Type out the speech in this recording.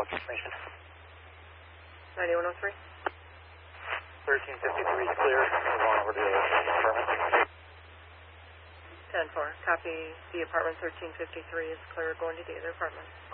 call confirmation. 9103. 1353 is clear. Move on over to the apartment. 10-4. Copy. The apartment 1353 is clear. Going to the other apartment.